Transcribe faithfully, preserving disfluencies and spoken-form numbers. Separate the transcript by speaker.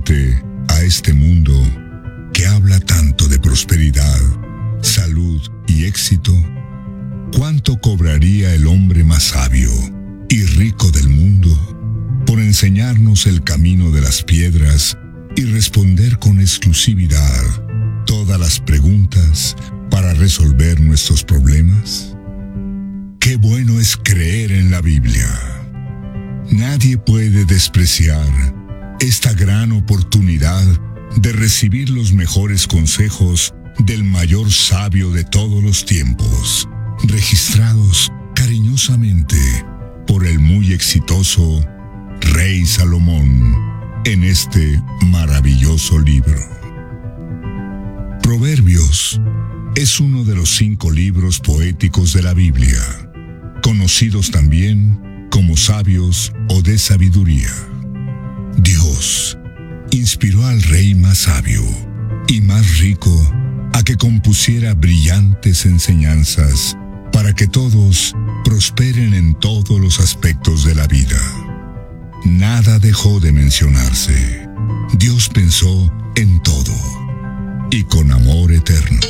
Speaker 1: frente a este mundo que habla tanto de prosperidad, salud y éxito, ¿cuánto cobraría el hombre más sabio y rico del mundo por enseñarnos el camino de las piedras y responder con exclusividad todas las preguntas para resolver nuestros problemas? Qué bueno es creer en la Biblia. Nadie puede despreciar esta gran oportunidad de recibir los mejores consejos del mayor sabio de todos los tiempos, registrados cariñosamente por el muy exitoso Rey Salomón en este maravilloso libro. Proverbios es uno de los cinco libros poéticos de la Biblia, conocidos también como sabios o de sabiduría. Dios inspiró al rey más sabio y más rico a que compusiera brillantes enseñanzas para que todos prosperen en todos los aspectos de la vida. Nada dejó de mencionarse. Dios pensó en todo y con amor eterno.